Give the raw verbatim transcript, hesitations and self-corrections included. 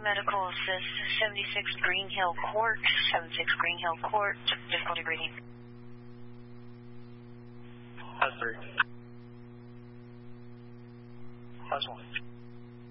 medical assist, seventy-six Green Hill Court, seventy-six Green Hill Court, difficulty breathing. That's three. That's one.